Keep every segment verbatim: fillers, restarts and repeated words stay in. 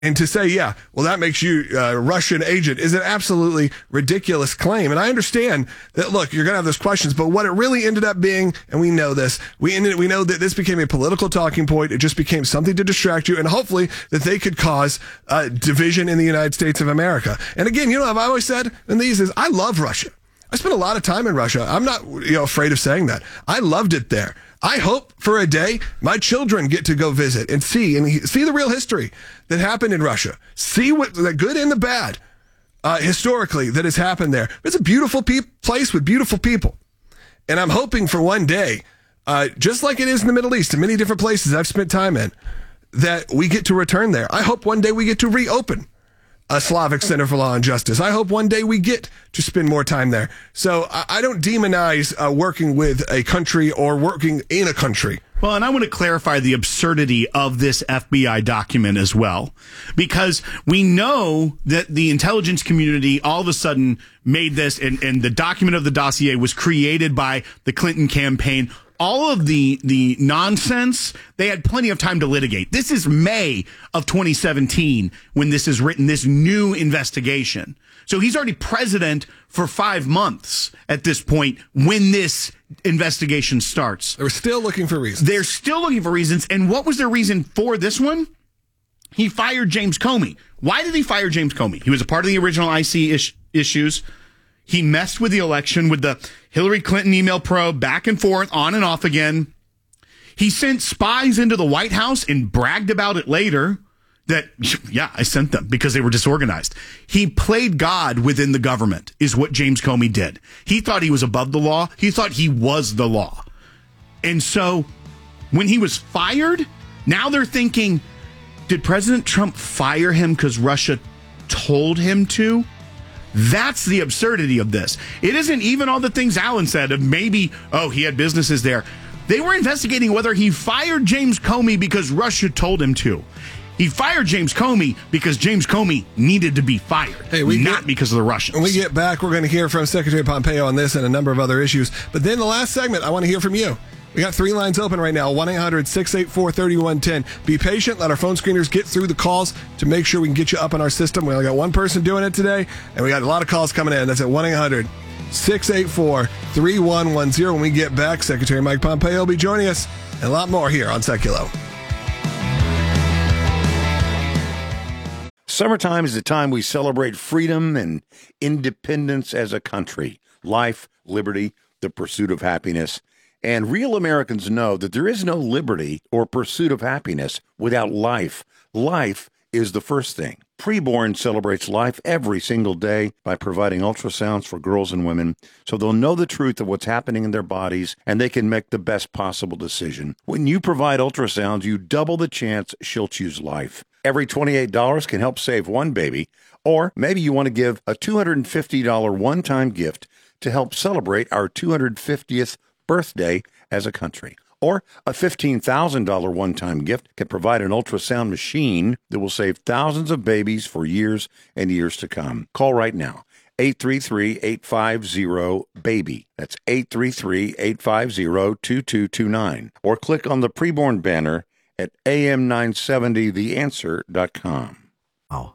And to say, yeah, well, that makes you a Russian agent is an absolutely ridiculous claim. And I understand that, look, you're going to have those questions, but what it really ended up being, and we know this, we ended, we know that this became a political talking point. It just became something to distract you, and hopefully that they could cause uh, division in the United States of America. And again, you know, I've always said in these is I love Russia. I spent a lot of time in Russia. I'm not, you know, afraid of saying that. I loved it there. I hope for a day my children get to go visit and see and see the real history that happened in Russia. See what the good and the bad uh, historically that has happened there. It's a beautiful pe- place with beautiful people. And I'm hoping for one day, uh, just like it is in the Middle East and many different places I've spent time in, that we get to return there. I hope one day we get to reopen a Slavic Center for Law and Justice. I hope one day we get to spend more time there. So I, I don't demonize uh, working with a country or working in a country. Well, and I want to clarify the absurdity of this F B I document as well, because we know that the intelligence community all of a sudden made this, and, and the document of the dossier was created by the Clinton campaign. All of the the nonsense, they had plenty of time to litigate. This is May of twenty seventeen when this is written, this new investigation. So he's already president for five months at this point when this investigation starts. They're still looking for reasons. They're still looking for reasons. And what was their reason for this one? He fired James Comey. Why did he fire James Comey? He was a part of the original I C ish- issues. He messed with the election with the Hillary Clinton email probe back and forth, on and off again. He sent spies into the White House and bragged about it later that, yeah, I sent them because they were disorganized. He played God within the government is what James Comey did. He thought he was above the law. He thought he was the law. And so when he was fired, now they're thinking, did President Trump fire him because Russia told him to? That's the absurdity of this. It isn't even all the things Alan said of maybe, oh, he had businesses there. They were investigating whether he fired James Comey because Russia told him to. He fired James Comey because James Comey needed to be fired, hey, we not get, because of the Russians. When we get back, we're going to hear from Secretary Pompeo on this and a number of other issues. But then the last segment, I want to hear from you. We got three lines open right now, one eight hundred six eight four three one one zero. Be patient. Let our phone screeners get through the calls to make sure we can get you up in our system. We only got one person doing it today, and we got a lot of calls coming in. That's at one eight hundred six eight four three one one zero. When we get back, Secretary Mike Pompeo will be joining us, and a lot more here on Seculo. Summertime is the time we celebrate freedom and independence as a country. Life, liberty, the pursuit of happiness. And real Americans know that there is no liberty or pursuit of happiness without life. Life is the first thing. Preborn celebrates life every single day by providing ultrasounds for girls and women so they'll know the truth of what's happening in their bodies and they can make the best possible decision. When you provide ultrasounds, you double the chance she'll choose life. Every twenty-eight dollars can help save one baby, or maybe you want to give a two hundred fifty dollars one-time gift to help celebrate our two hundred fiftieth birthday as a country. Or a fifteen thousand dollars one-time gift can provide an ultrasound machine that will save thousands of babies for years and years to come. Call right now, eight three three, eight five zero, BABY. That's eight three three, eight five zero, two two two nine. Or click on the preborn banner at A M nine seventy the answer dot com. Wow.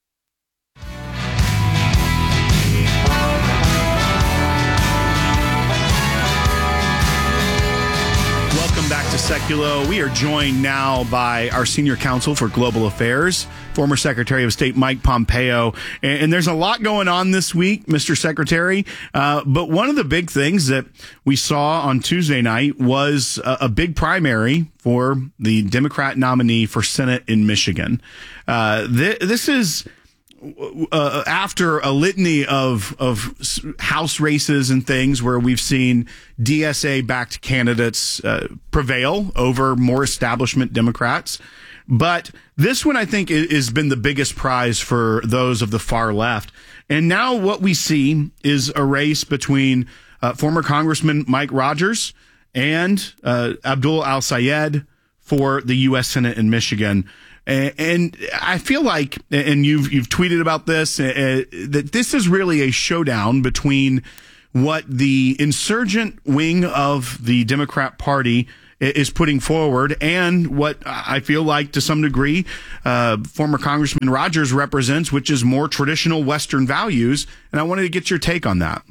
Welcome back to Seculo. We are joined now by our senior counsel for global affairs, former Secretary of State Mike Pompeo. And, and there's a lot going on this week, Mister Secretary. Uh, but one of the big things that we saw on Tuesday night was a, a big primary for the Democrat nominee for Senate in Michigan. Uh, th- this is... Uh, after a litany of of House races and things where we've seen D S A-backed candidates uh, prevail over more establishment Democrats. But this one, I think, has been the biggest prize for those of the far left. And now what we see is a race between uh, former Congressman Mike Rogers and uh, Abdul Al-Sayed for the U S Senate in Michigan. And I feel like, and you've you've tweeted about this, uh, that this is really a showdown between what the insurgent wing of the Democrat Party is putting forward, and what I feel like to some degree uh, former Congressman Rogers represents, which is more traditional Western values. And I wanted to get your take on that.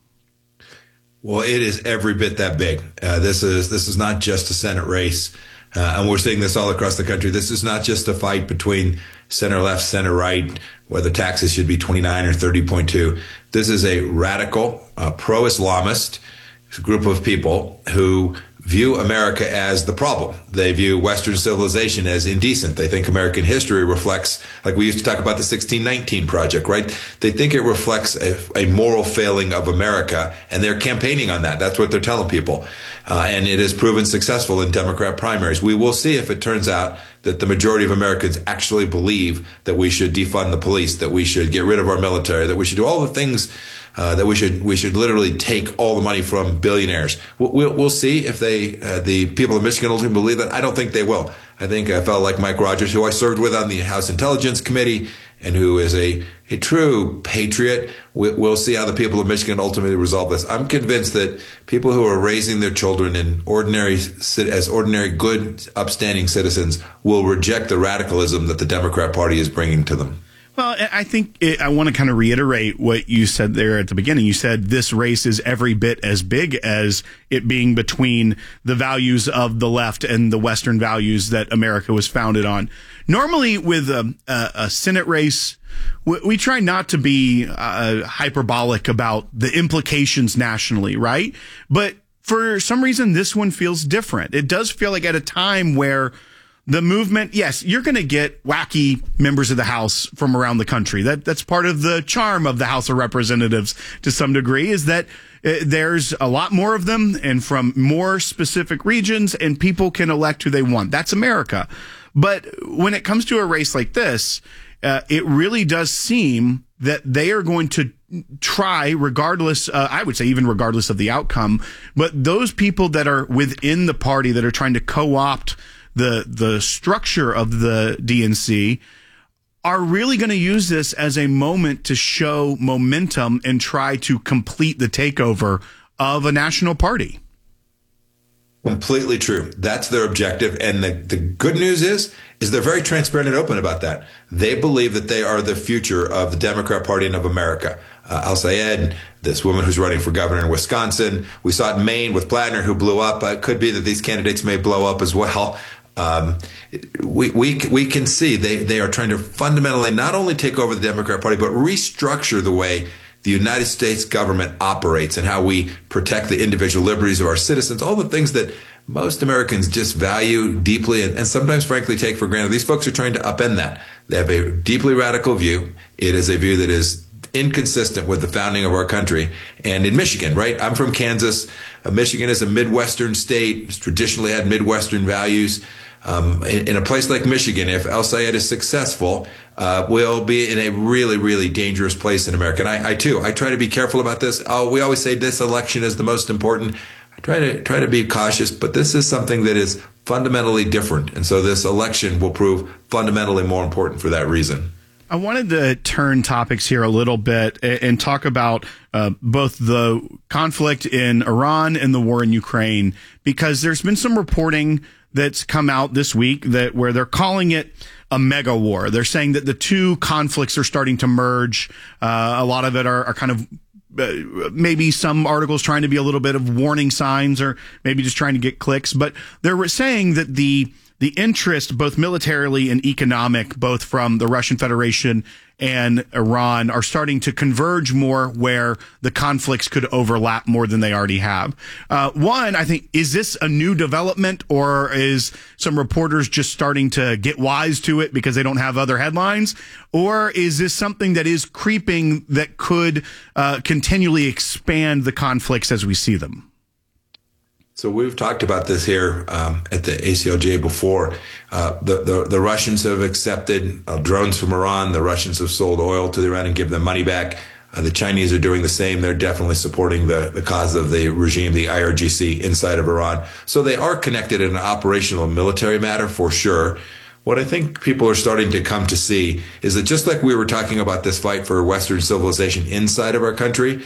Well, it is every bit that big. Uh, this is this is not just a Senate race, uh, and we're seeing this all across the country. This is not just a fight between center left, center right, whether taxes should be twenty-nine or thirty point two. This is a radical, uh, pro-Islamist group of people who view America as the problem. They view Western civilization as indecent. They think American history reflects, like we used to talk about the sixteen nineteen Project, right? They think it reflects a, a moral failing of America, and they're campaigning on that. That's what they're telling people. Uh, and it has proven successful in Democrat primaries. We will see if it turns out that the majority of Americans actually believe that we should defund the police, that we should get rid of our military, that we should do all the things Uh, that we should we should literally take all the money from billionaires. We'll, we'll, we'll see if they uh, the people of Michigan ultimately believe that. I don't think they will. I think a fellow like Mike Rogers, who I served with on the House Intelligence Committee, and who is a a true patriot, we, we'll see how the people of Michigan ultimately resolve this. I'm convinced that people who are raising their children in ordinary as ordinary, good, upstanding citizens will reject the radicalism that the Democrat Party is bringing to them. Well, I think it, I want to kind of reiterate what you said there at the beginning. You said this race is every bit as big as it being between the values of the left and the Western values that America was founded on. Normally, with a, a, a Senate race, we, we try not to be uh, hyperbolic about the implications nationally, right? But for some reason, this one feels different. It does feel like at a time where the movement, yes, you're going to get wacky members of the House from around the country. That that's part of the charm of the House of Representatives to some degree, is that uh, there's a lot more of them and from more specific regions, and people can elect who they want. That's America. But when it comes to a race like this, uh, it really does seem that they are going to try, regardless, uh, I would say even regardless of the outcome, but those people that are within the party that are trying to co-opt the the structure of the D N C are really going to use this as a moment to show momentum and try to complete the takeover of a national party. Completely true. That's their objective. And the, the good news is, is they're very transparent and open about that. They believe that they are the future of the Democrat Party and of America. Uh, Al Sayed, this woman who's running for governor in Wisconsin. We saw it in Maine with Blatner, who blew up. Uh, it could be that these candidates may blow up as well. Um, we, we, we can see they, they are trying to fundamentally not only take over the Democrat Party, but restructure the way the United States government operates and how we protect the individual liberties of our citizens, all the things that most Americans just value deeply and, and sometimes, frankly, take for granted. These folks are trying to upend that. They have a deeply radical view. It is a view that is inconsistent with the founding of our country. And in Michigan, right? I'm from Kansas. Uh, Michigan is a Midwestern state. It's traditionally had Midwestern values. Um, in, in a place like Michigan, if Al Sayed is successful, uh, we'll be in a really, really dangerous place in America. And I, I too, I try to be careful about this. Oh, we always say this election is the most important. I try to try to be cautious, but this is something that is fundamentally different. And so this election will prove fundamentally more important for that reason. I wanted to turn topics here a little bit and talk about uh, both the conflict in Iran and the war in Ukraine, because there's been some reporting that's come out this week that where they're calling it a mega war. They're saying that the two conflicts are starting to merge. Uh, a lot of it are, are kind of uh, maybe some articles trying to be a little bit of warning signs, or maybe just trying to get clicks. But they're saying that the the interest, both militarily and economic, both from the Russian Federation and Iran, are starting to converge more, where the conflicts could overlap more than they already have. Uh, one, I think, is this a new development, or is some reporters just starting to get wise to it because they don't have other headlines? Or is this something that is creeping that could uh, continually expand the conflicts as we see them? So we've talked about this here um, at the A C L J before. Uh, the, the the Russians have accepted uh, drones from Iran. The Russians have sold oil to Iran and give them money back. Uh, the Chinese are doing the same. They're definitely supporting the, the cause of the regime, the I R G C, inside of Iran. So they are connected in an operational military matter for sure. What I think people are starting to come to see is that just like we were talking about this fight for Western civilization inside of our country,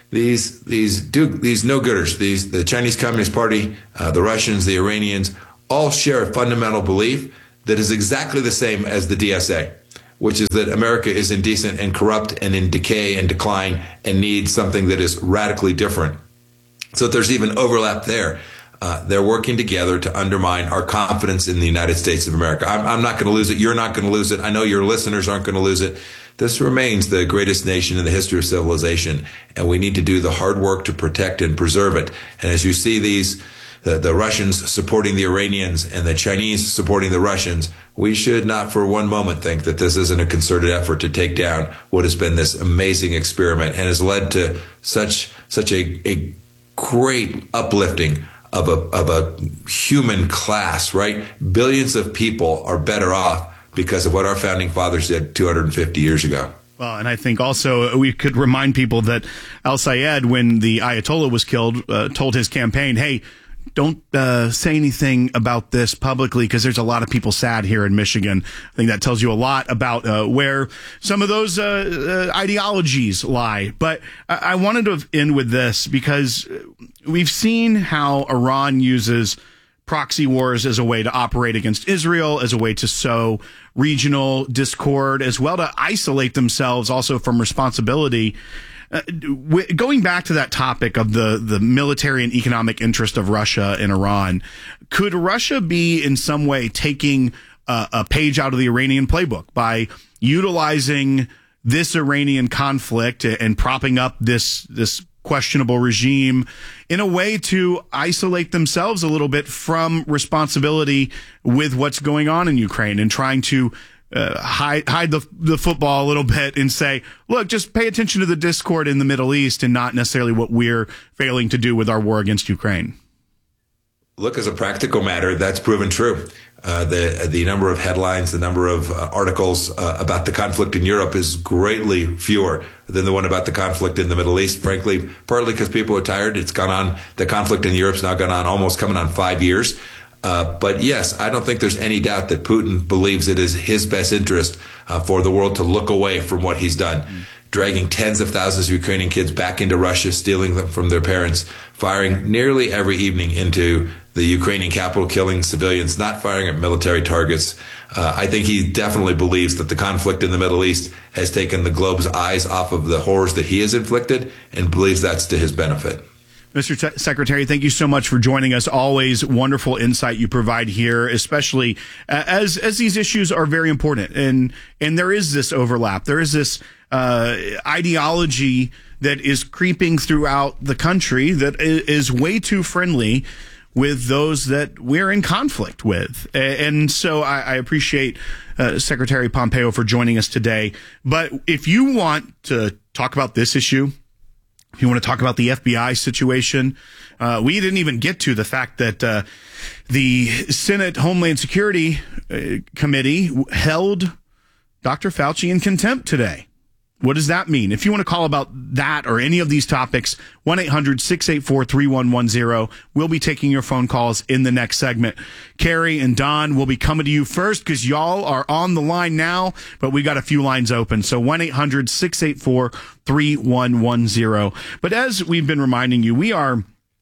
these these do these no-gooders, these the Chinese Communist Party, uh, the Russians, the Iranians, all share a fundamental belief that is exactly the same as the D S A, which is that America is indecent and corrupt and in decay and decline and needs something that is radically different. So if there's even overlap there. Uh, they're working together to undermine our confidence in the United States of America. I'm, I'm not going to lose it. You're not going to lose it. I know your listeners aren't going to lose it. This remains the greatest nation in the history of civilization, and we need to do the hard work to protect and preserve it. And as you see these, the, the Russians supporting the Iranians and the Chinese supporting the Russians, we should not for one moment think that this isn't a concerted effort to take down what has been this amazing experiment and has led to such such a, a great uplifting of a of a human class, right? Billions of people are better off because of what our founding fathers did two hundred fifty years ago. Well, and I think also we could remind people that al-Sayed, when the Ayatollah was killed, uh, told his campaign, hey, don't uh, say anything about this publicly because there's a lot of people sad here in Michigan. I think that tells you a lot about uh, where some of those uh, uh, ideologies lie. But I-, I wanted to end with this because we've seen how Iran uses proxy wars as a way to operate against Israel, as a way to sow regional discord, as well to isolate themselves also from responsibility. Uh, w- going back to that topic of the, the military and economic interest of Russia and Iran, could Russia be in some way taking uh, a page out of the Iranian playbook by utilizing this Iranian conflict and propping up this this questionable regime in a way to isolate themselves a little bit from responsibility with what's going on in Ukraine and trying to Uh, hide hide the the football a little bit and say, look, just pay attention to the discord in the Middle East and not necessarily what we're failing to do with our war against Ukraine? Look, as a practical matter, that's proven true. Uh, the the number of headlines, the number of uh, articles uh, about the conflict in Europe is greatly fewer than the one about the conflict in the Middle East, frankly, partly because people are tired. It's gone on, the conflict in Europe's now gone on almost coming on five years. Uh, but yes, I don't think there's any doubt that Putin believes it is his best interest uh, for the world to look away from what he's done, mm. dragging tens of thousands of Ukrainian kids back into Russia, stealing them from their parents, firing nearly every evening into the Ukrainian capital, killing civilians, not firing at military targets. Uh, I think he definitely believes that the conflict in the Middle East has taken the globe's eyes off of the horrors that he has inflicted and believes that's to his benefit. Mister T- Secretary, thank you so much for joining us. Always wonderful insight you provide here, especially uh, as as these issues are very important. And and there is this overlap. There is this uh, ideology that is creeping throughout the country that is way too friendly with those that we're in conflict with. And so I, I appreciate uh, Secretary Pompeo for joining us today. But if you want to talk about this issue, if you want to talk about the F B I situation, uh, we didn't even get to the fact that uh, the Senate Homeland Security uh, Committee held Doctor Fauci in contempt today. What does that mean? If you want to call about that or any of these topics, one eight hundred six eight four three one one zero. We'll be taking your phone calls in the next segment. Carrie and Don will be coming to you first because y'all are on the line now, but we got a few lines open. So one eight hundred six eight four three one one zero. But as we've been reminding you, we are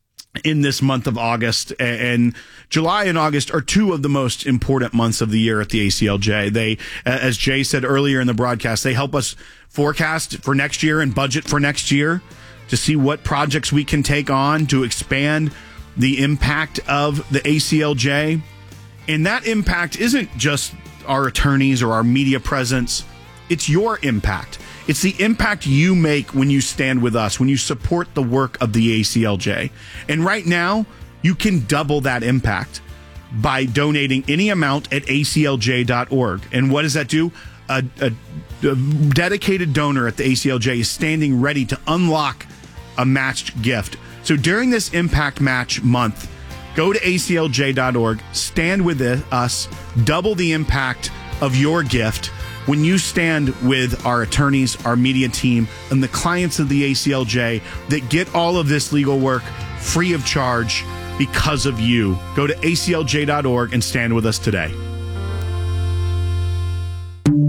in this month of August, and July and August are two of the most important months of the year at the A C L J. They, as Jay said earlier in the broadcast, they help us forecast for next year and budget for next year to see what projects we can take on to expand the impact of the A C L J. And that impact isn't just our attorneys or our media presence. It's your impact. It's the impact you make when you stand with us, when you support the work of the A C L J. And right now, you can double that impact by donating any amount at A C L J dot org. And what does that do? A, a, a dedicated donor at the A C L J is standing ready to unlock a matched gift. So during this Impact Match month, go to A C L J dot org, stand with us, double the impact of your gift when you stand with our attorneys, our media team, and the clients of the A C L J that get all of this legal work free of charge because of you. Go to A C L J dot org and stand with us today.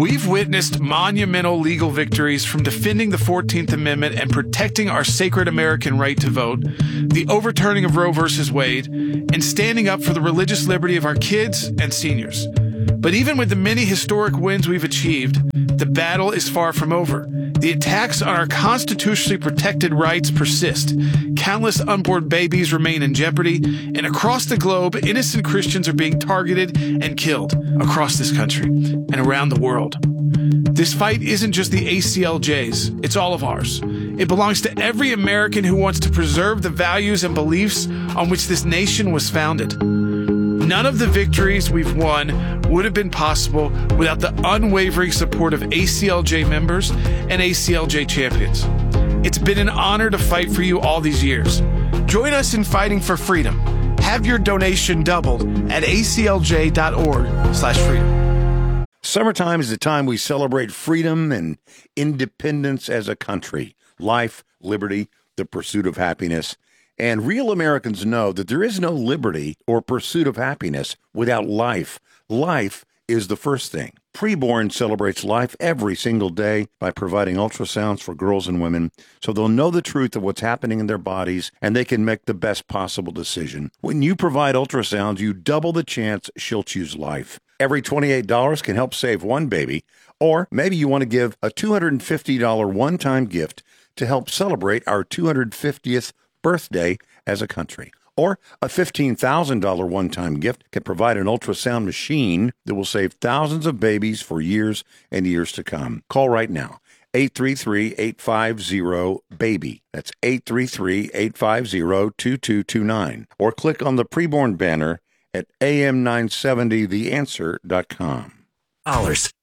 We've witnessed monumental legal victories from defending the fourteenth Amendment and protecting our sacred American right to vote, the overturning of Roe versus Wade, and standing up for the religious liberty of our kids and seniors. But even with the many historic wins we've achieved, the battle is far from over. The attacks on our constitutionally protected rights persist. Countless unborn babies remain in jeopardy, and across the globe, innocent Christians are being targeted and killed across this country and around the world. This fight isn't just the A C L J's, it's all of ours. It belongs to every American who wants to preserve the values and beliefs on which this nation was founded. None of the victories we've won would have been possible without the unwavering support of A C L J members and A C L J champions. It's been an honor to fight for you all these years. Join us in fighting for freedom. Have your donation doubled at A C L J dot org slash freedom. Summertime is the time we celebrate freedom and independence as a country, life, liberty, the pursuit of happiness. And real Americans know that there is no liberty or pursuit of happiness without life. Life is the first thing. Preborn celebrates life every single day by providing ultrasounds for girls and women so they'll know the truth of what's happening in their bodies and they can make the best possible decision. When you provide ultrasounds, you double the chance she'll choose life. Every twenty-eight dollars can help save one baby, or maybe you want to give a two hundred fifty dollars one-time gift to help celebrate our two hundred fiftieth birthday as a country. Or a fifteen thousand dollars one-time gift can provide an ultrasound machine that will save thousands of babies for years and years to come. Call right now, eight three three, eight five zero, BABY. That's eight three three, eight five zero, two two two nine. Or click on the preborn banner at A M nine seventy the answer dot com. Dollars.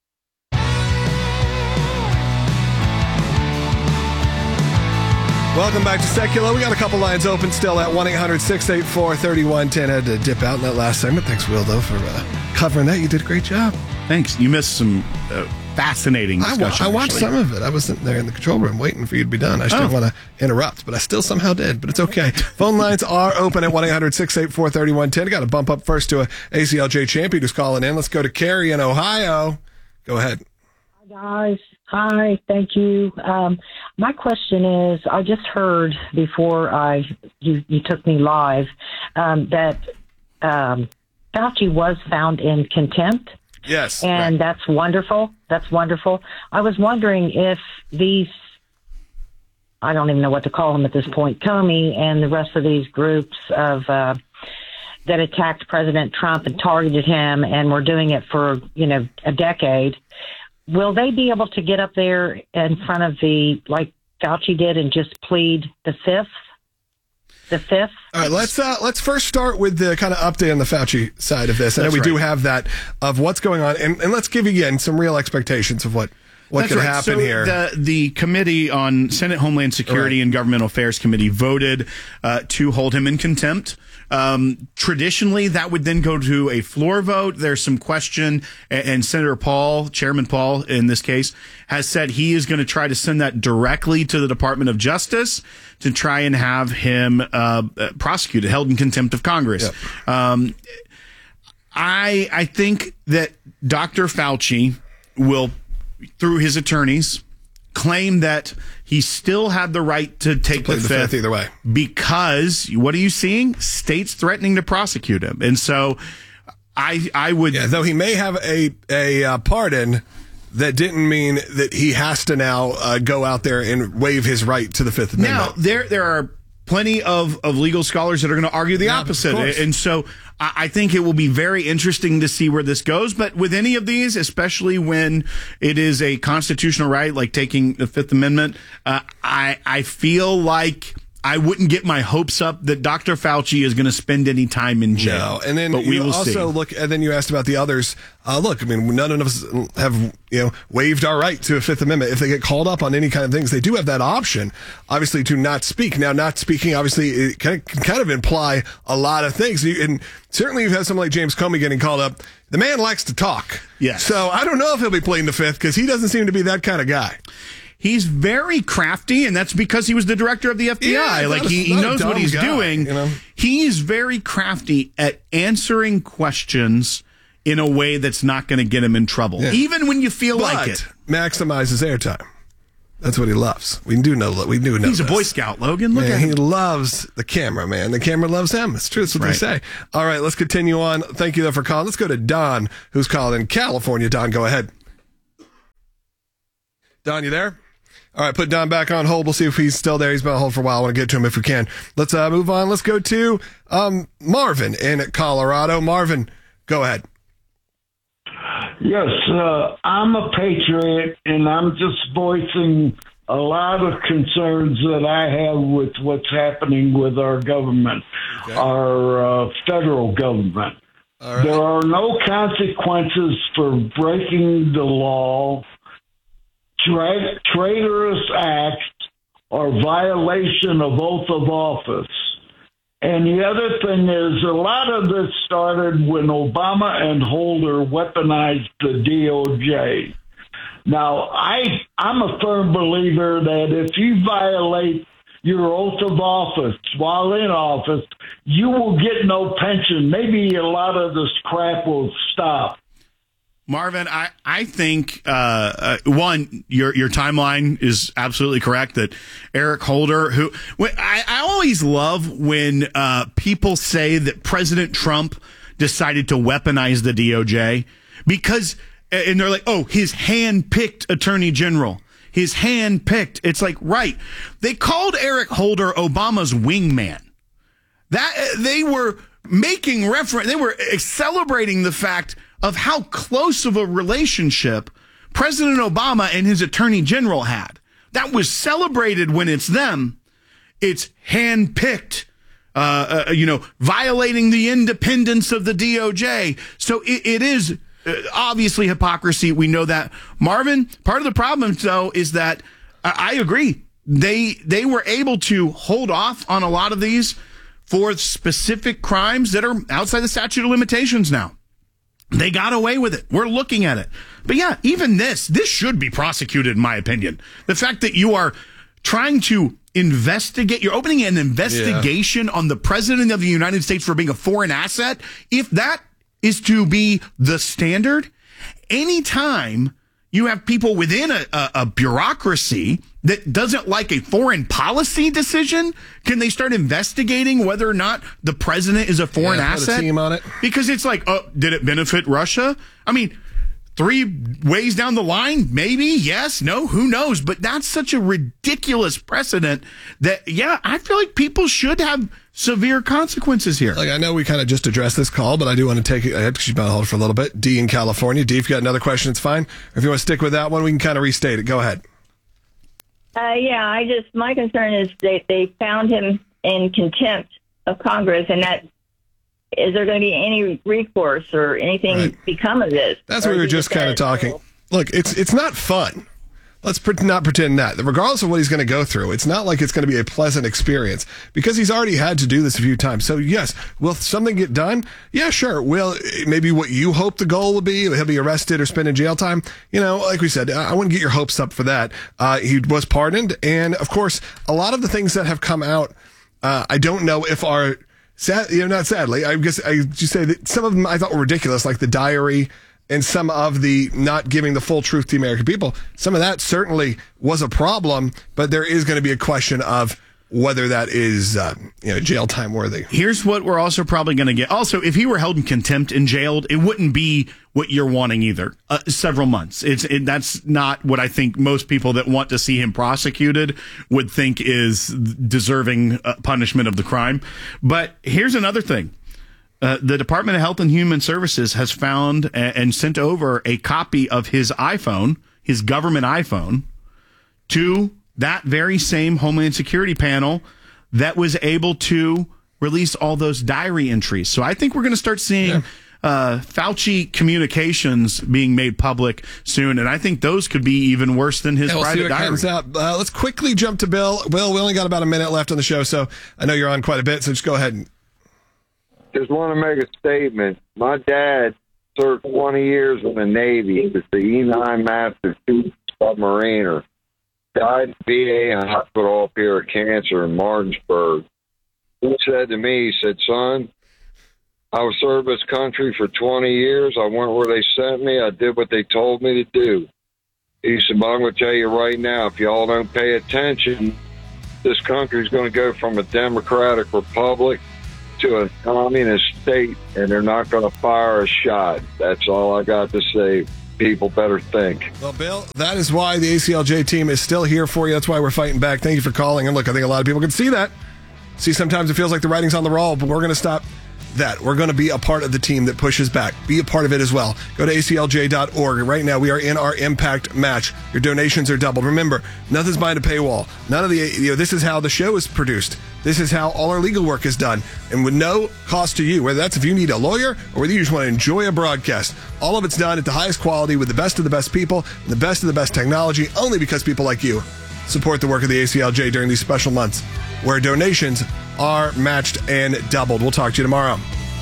Welcome back to Secular. We got a couple lines open still at one eight hundred, six eight four, three one one zero. Had to dip out in that last segment. Thanks, Will, though, for uh, covering that. You did a great job. Thanks. You missed some uh, fascinating discussion. I, wa- I watched actually. some of it. I wasn't there in the control room waiting for you to be done. I just Oh. didn't want to interrupt, but I still somehow did. But it's okay. Phone lines are open at one eight hundred, six eight four, three one one zero. Got to bump up first to a A C L J champion who's calling in. Let's go to Carrie in Ohio. Go ahead. Hi, guys. Hi, thank you. Um, my question is, I just heard before I you, you took me live um, that um, Fauci was found in contempt. Yes. And right. that's wonderful. That's wonderful. I was wondering if these, I don't even know what to call them at this point, Comey and the rest of these groups of uh, that attacked President Trump and targeted him and were doing it for, you know, a decade. Will they be able to get up there in front of the, like Fauci did, and just plead the fifth? The fifth? All right, let's uh, let's first start with the kind of update on the Fauci side of this. I know we That's do right. have that of what's going on, and, and let's give again some real expectations of what what That's could right. happen so here. The, the committee on Senate Homeland Security Right. and Governmental Affairs Committee voted uh, to hold him in contempt. Um, traditionally, that would then go to a floor vote. There's some question, and, and Senator Paul, Chairman Paul in this case, has said he is going to try to send that directly to the Department of Justice to try and have him uh, prosecuted, held in contempt of Congress. Yep. Um, I I think that Doctor Fauci will, through his attorneys, claim that he still had the right to take Plead the the fifth, fifth either way. because what are you seeing? States threatening to prosecute him, and so I I would Yeah, though he may have a a uh, pardon, that didn't mean that he has to now uh, go out there and waive his right to the Fifth now Amendment. there there are plenty of, of legal scholars that are going to argue the Yeah, of opposite, course. and so I, I think it will be very interesting to see where this goes. But with any of these, especially when it is a constitutional right, like taking the Fifth Amendment, uh, I I feel like I wouldn't get my hopes up that Doctor Fauci is going to spend any time in jail. No, and then but we you will also see. look, and then you asked about the others. Uh, look, I mean, none of us have you know waived our right to a Fifth Amendment. If they get called up on any kind of things, they do have that option, obviously, to not speak. Now, not speaking, obviously, it can, can kind of imply a lot of things. You, and certainly, you've had someone like James Comey getting called up. The man likes to talk. Yes. So I don't know if he'll be pleading the Fifth because he doesn't seem to be that kind of guy. He's very crafty, and that's because he was the director of the F B I. Yeah, like not a- he, he not a knows what dumb he's guy, doing. you know? He's very crafty at answering questions in a way that's not going to get him in trouble, Yeah. even when you feel But like it. maximizes airtime. That's what he loves. We do know. We do know. He's a this. Boy Scout, Logan. Look Man, at he him. loves the camera, man. The camera loves him. It's true. That's what Right. they say. All right, let's continue on. Thank you, though, for calling. Let's go to Don, who's calling in California. Don, go ahead. Don, you there? All right, put Don back on hold. We'll see if he's still there. He's been on hold for a while. I want to get to him if we can. Let's uh, move on. Let's go to um, Marvin in Colorado. Marvin, go ahead. Yes, uh, I'm a patriot, and I'm just voicing a lot of concerns that I have with what's happening with our government, Okay. our uh, federal government. All right. There are no consequences for breaking the law, tra- traitorous act, or violation of oath of office. And the other thing is, a lot of this started when Obama and Holder weaponized the D O J. Now, I, I'm a firm believer that if you violate your oath of office while in office, you will get no pension. Maybe a lot of this crap will stop. Marvin, I, I think, uh, uh, one, your your timeline is absolutely correct that Eric Holder, who when, I, I always love when uh, people say that President Trump decided to weaponize the D O J because, and they're like, oh, his hand-picked attorney general. His hand-picked. It's like, right. They called Eric Holder Obama's wingman. That they were making reference, they were celebrating the fact of how close of a relationship President Obama and his attorney general had. That was celebrated when it's them. It's handpicked, uh, uh, you know, violating the independence of the D O J. So it, it is uh, obviously hypocrisy. We know that. Marvin, part of the problem, though, is that I, I agree. They they were able to hold off on a lot of these for specific crimes that are outside the statute of limitations now. They got away with it. We're looking at it. But yeah, even this, this should be prosecuted, in my opinion. The fact that you are trying to investigate, you're opening an investigation yeah. on the president of the United States for being a foreign asset. If that is to be the standard, anytime you have people within a, a, a bureaucracy that doesn't like a foreign policy decision, can they start investigating whether or not the president is a foreign yeah, asset? Put a team on it. Because it's like, oh, did it benefit Russia? I mean, three ways down the line, maybe, yes, no, who knows? But that's such a ridiculous precedent that, yeah, I feel like people should have severe consequences here. Like, I know we kind of just addressed this call, but I do want to take it. I have to keep on hold for a little bit. D in California. D, if you got another question, it's fine. Or if you want to stick with that one, we can kind of restate it. Go ahead. Uh, yeah, I just, my concern is they, they found him in contempt of Congress, and that, is there going to be any recourse or anything Right. become of this? That's Or what we were is he just kind of gonna- talking. Look, it's it's not fun. Let's pre- not pretend that. Regardless of what he's going to go through, it's not like it's going to be a pleasant experience because he's already had to do this a few times. So, yes, will something get done? Yeah, sure. Will maybe what you hope the goal will be, he'll be arrested or spend in jail time? You know, like we said, I wouldn't get your hopes up for that. Uh, he was pardoned. And, of course, a lot of the things that have come out, uh, I don't know if are, sad, you know, not sadly, I guess I just say that some of them I thought were ridiculous, like the diary and some of the not giving the full truth to the American people. Some of that certainly was a problem, but there is going to be a question of whether that is, uh, you know, jail time worthy. Here's what we're also probably going to get. Also, if he were held in contempt and jailed, it wouldn't be what you're wanting either. Uh, several months. It's it, that's not what I think most people that want to see him prosecuted would think is deserving uh, punishment of the crime. But here's another thing. Uh, the Department of Health and Human Services has found a- and sent over a copy of his iPhone, his government iPhone, to that very same Homeland Security panel that was able to release all those diary entries. So I think we're going to start seeing yeah. uh, Fauci communications being made public soon, and I think those could be even worse than his yeah, we'll private see what diary. Comes out. Uh, let's quickly jump to Bill. Bill, we only got about a minute left on the show, so I know you're on quite a bit, so just go ahead and just want to make a statement. My dad served twenty years in the Navy as the E nine Master two submariner. Died in V A hospital up here of cancer in Martinsburg. He said to me, he said, son, I served this country for twenty years. I went where they sent me. I did what they told me to do. He said, but I'm going to tell you right now, if y'all don't pay attention, this country is going to go from a democratic republic to a communist state, and they're not going to fire a shot. That's all I got to say. People better think. Well, Bill, that is why the A C L J team is still here for you. That's why we're fighting back. Thank you for calling. And look, I think a lot of people can see that. See, sometimes it feels like the writing's on the wall, but we're going to stop that. We're going to be a part of the team that pushes back. Be a part of it as well. Go to A C L J dot org. Right now, we are in our impact match. Your donations are doubled. Remember, nothing's behind a paywall. None of the, you know, this is how the show is produced. This is how all our legal work is done. And with no cost to you, whether that's if you need a lawyer or whether you just want to enjoy a broadcast, all of it's done at the highest quality with the best of the best people and the best of the best technology, only because people like you support the work of the A C L J during these special months where donations are matched and doubled. We'll talk to you tomorrow.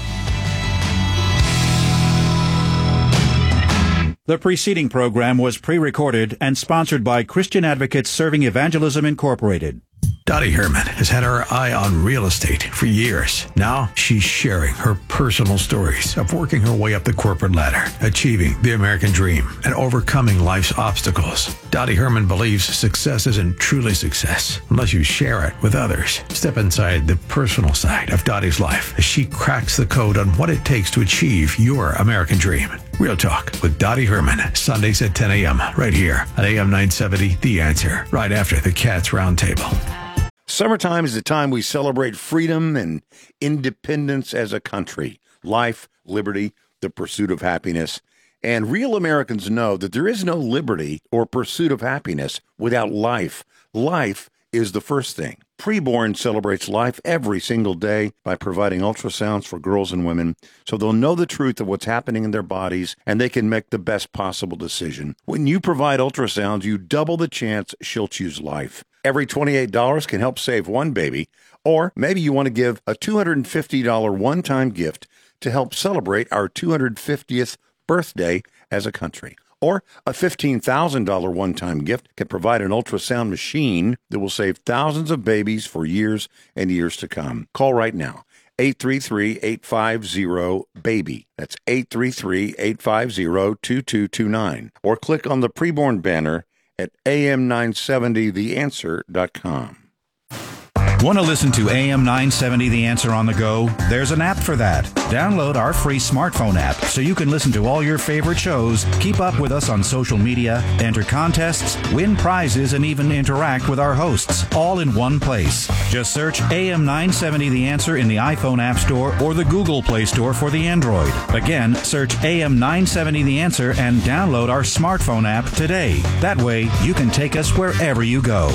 The preceding program was pre-recorded and sponsored by Christian Advocates Serving Evangelism Incorporated. Dottie Herman has had her eye on real estate for years. Now she's sharing her personal stories of working her way up the corporate ladder, achieving the American dream, and overcoming life's obstacles. Dottie Herman believes success isn't truly success unless you share it with others. Step inside the personal side of Dottie's life as she cracks the code on what it takes to achieve your American dream. Real Talk with Dottie Herman, Sundays at ten a.m. right here on A M nine seventy, The Answer, right after the Cats Roundtable. Summertime is the time we celebrate freedom and independence as a country, life, liberty, the pursuit of happiness. And real Americans know that there is no liberty or pursuit of happiness without life. Life is the first thing. Preborn celebrates life every single day by providing ultrasounds for girls and women so they'll know the truth of what's happening in their bodies and they can make the best possible decision. When you provide ultrasounds, you double the chance she'll choose life. Every twenty-eight dollars can help save one baby, or maybe you want to give a two hundred fifty dollars one-time gift to help celebrate our two hundred fiftieth birthday as a country. Or a fifteen thousand dollars one-time gift can provide an ultrasound machine that will save thousands of babies for years and years to come. Call right now, eight three three, eight five zero, BABY. That's eight three three, eight five zero, two two two nine. Or click on the preborn banner at A M nine seventy the answer dot com. Want to listen to A M nine seventy The Answer on the go? There's an app for that. Download our free smartphone app so you can listen to all your favorite shows, keep up with us on social media, enter contests, win prizes, and even interact with our hosts, all in one place. Just search A M nine seventy The Answer in the iPhone App Store or the Google Play Store for the Android. Again, search A M nine seventy The Answer and download our smartphone app today. That way, you can take us wherever you go.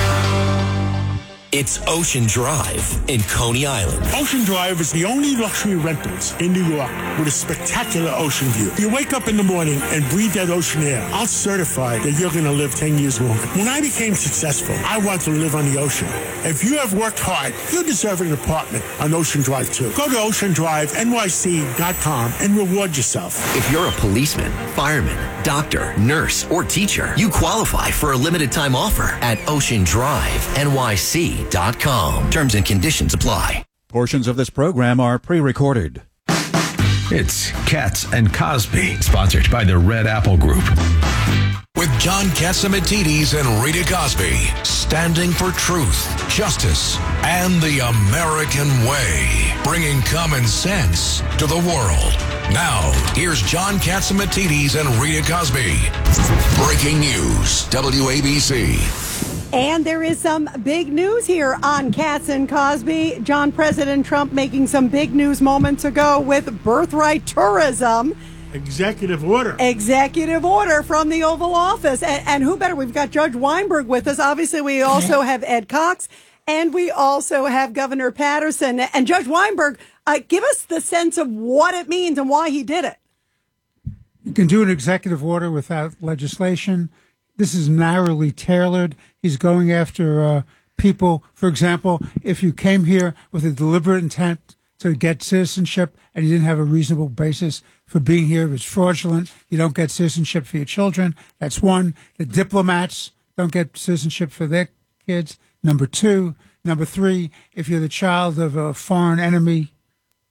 It's Ocean Drive in Coney Island. Ocean Drive is the only luxury rentals in New York with a spectacular ocean view. You wake up in the morning and breathe that ocean air. I'll certify that you're going to live ten years longer. When I became successful, I wanted to live on the ocean. If you have worked hard, you deserve an apartment on Ocean Drive too. Go to ocean drive N Y C dot com and reward yourself. If you're a policeman, fireman, doctor, nurse, or teacher, you qualify for a limited time offer at ocean drive N Y C dot com. Terms and conditions apply. Portions of this program are pre-recorded. It's Cats and Cosby, sponsored by the Red Apple Group. With John Catsimatidis and Rita Cosby, standing for truth, justice, and the American way, bringing common sense to the world. Now, here's John Catsimatidis and Rita Cosby. Breaking news, W A B C. And there is some big news here on Cats and Cosby. John, President Trump making some big news moments ago with birthright tourism. Executive order. Executive order from the Oval Office. And, and who better? We've got Judge Weinberg with us. Obviously, we also have Ed Cox, and we also have Governor Patterson. And Judge Weinberg, uh, give us the sense of what it means and why he did it. You can do an executive order without legislation. This is narrowly tailored. He's going after uh, people. For example, if you came here with a deliberate intent to get citizenship and you didn't have a reasonable basis for being here, it's fraudulent, you don't get citizenship for your children. That's one. The diplomats don't get citizenship for their kids. Number two. Number three, if you're the child of a foreign enemy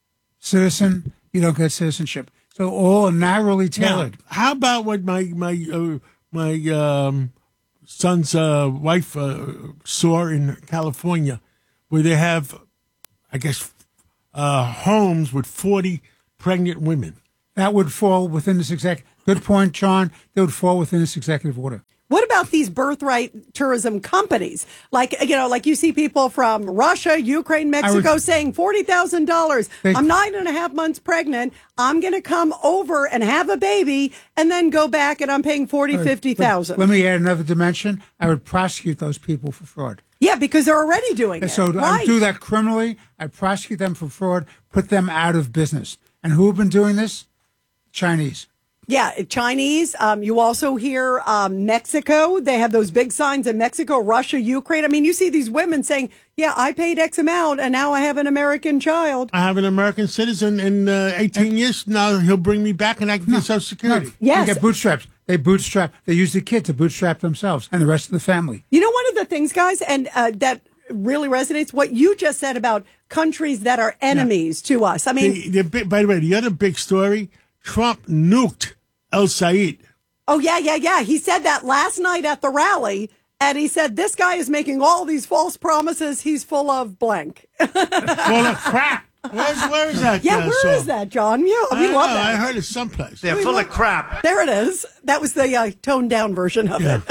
citizen, you don't get citizenship. So all narrowly tailored. Now, how about what my my uh, my um, son's uh, wife uh, saw in California, where they have, I guess, uh, homes with forty pregnant women. That would fall within this exec. Good point, John. That would fall within this executive order. What about these birthright tourism companies? Like, you know, like you see people from Russia, Ukraine, Mexico would, saying forty thousand dollars. I'm nine and a half months pregnant. I'm going to come over and have a baby and then go back and I'm paying forty, fifty thousand. Let me add another dimension. I would prosecute those people for fraud. Yeah, because they're already doing it. So right. I do that criminally. I prosecute them for fraud, put them out of business. And who have been doing this? Chinese. Yeah, Chinese. Um, you also hear um, Mexico. They have those big signs in Mexico, Russia, Ukraine. I mean, you see these women saying, yeah, I paid X amount and now I have an American child. I have an American citizen in uh, eighteen years. Now he'll bring me back and I can get Social Security. No, yes. They get bootstraps. They bootstrap. They use the kid to bootstrap themselves and the rest of the family. You know, one of the things, guys, and uh, that really resonates, what you just said about countries that are enemies yeah. to us. I mean, the, the, by the way, the other big story, Trump nuked El Sayed. Oh, yeah, yeah, yeah. He said that last night at the rally, and he said, this guy is making all these false promises. He's full of blank. Full of crap. Where's, where is that? Yeah, uh, where song? is that, John? Yeah, we I love know, that. I heard it someplace. They're we full love, of crap. There it is. That was the uh, toned down version of yeah.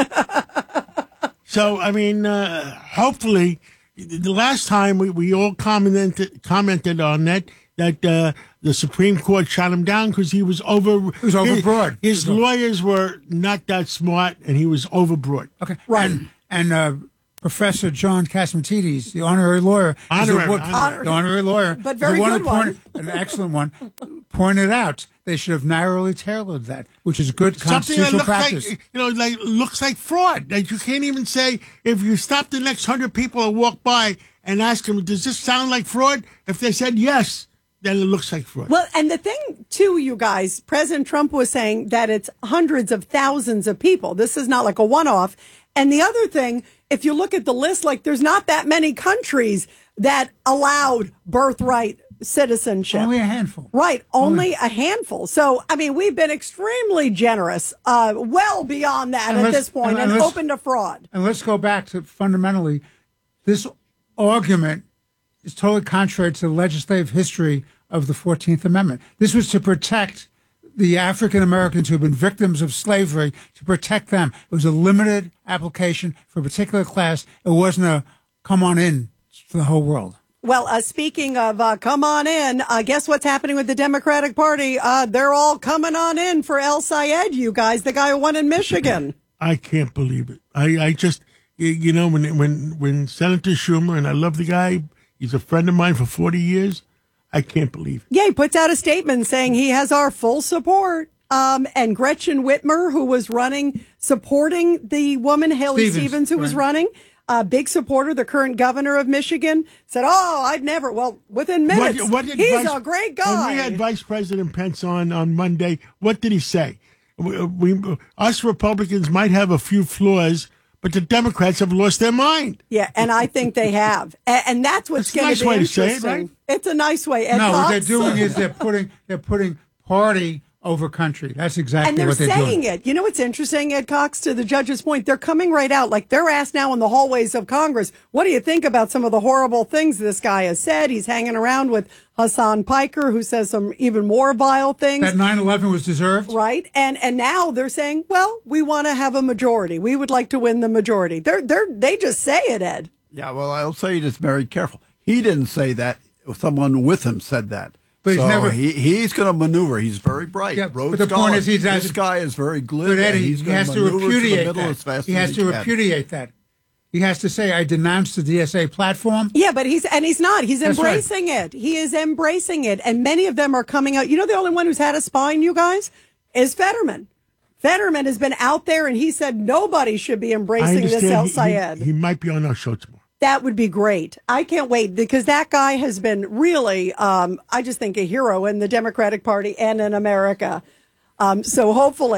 it. So, I mean, uh, hopefully, the last time we, we all commented commented on that, that uh, the Supreme Court shot him down because he was over. He was overbroad. His, his lawyers were not that smart, and he was overbroad. Okay, right. And, and uh, Professor John Catsimatidis, the honorary lawyer, honorary, one, honorary. the honorary lawyer, but very the one good who pointed, one, an excellent one, pointed out they should have narrowly tailored that, which is good Something constitutional that practice. Like, you know, like looks like fraud. Like you can't even say if you stop the next hundred people and walk by and ask them, "Does this sound like fraud?" If they said yes, then it looks like fraud. Well, and the thing, too, you guys, President Trump was saying that it's hundreds of thousands of people. This is not like a one-off. And the other thing, if you look at the list, like there's not that many countries that allowed birthright citizenship. Only a handful. Right, only, only a handful. So, I mean, we've been extremely generous, uh, well beyond that at this point, and, and open to fraud. And let's go back to fundamentally, this argument is totally contrary to the legislative history of the fourteenth Amendment. This was to protect the African Americans who have been victims of slavery, to protect them. It was a limited application for a particular class. It wasn't a come on in for the whole world. Well, uh, speaking of uh, come on in, uh, guess what's happening with the Democratic Party? Uh, they're all coming on in for El Sayed, you guys, the guy who won in Michigan. I can't believe it. I, I just, you know, when when when Senator Schumer, and I love the guy, he's a friend of mine for forty years, I can't believe it. Yeah, he puts out a statement saying he has our full support. Um, and Gretchen Whitmer, who was running, supporting the woman, Haley Stevens, Stevens who right. was running, a uh, big supporter, the current governor of Michigan, said, oh, I'd never, well, within minutes, what, what he's Vice, a great guy. When we had Vice President Pence on on Monday, what did he say? We, we, us Republicans might have a few flaws, but the Democrats have lost their mind. Yeah, and I think they have. And, and that's what's going to be interesting. To say it, right? It's a nice way. Ed no, Cox? What they're doing is they're putting they're putting party over country. That's exactly and they're what they're saying doing. it. You know what's interesting, Ed Cox, to the judge's point? They're coming right out. Like they're asked now in the hallways of Congress, what do you think about some of the horrible things this guy has said? He's hanging around with Hassan Piker, who says some even more vile things. That nine eleven was deserved. Right. And and now they're saying, well, we want to have a majority. We would like to win the majority. They're they're they just say it, Ed. Yeah, well, I'll say just very careful. He didn't say that. Someone with him said that. But so he's never. He, he's going to maneuver. He's very bright. Yeah, Rhodes but the Scholar. point is, he's this guy is very glib. But Eddie, he's he going has to to repudiate to the that. as fast he as has he to can. repudiate that. He has to say, "I denounce the D S A platform." Yeah, but he's and he's not. He's That's embracing right. it. He is embracing it, and many of them are coming out. You know, the only one who's had a spine, you guys, is Fetterman. Fetterman has been out there, and he said nobody should be embracing this El Sayed. He, he might be on our show tomorrow. That would be great. I can't wait because that guy has been really, um, I just think, a hero in the Democratic Party and in America. Um, so hopefully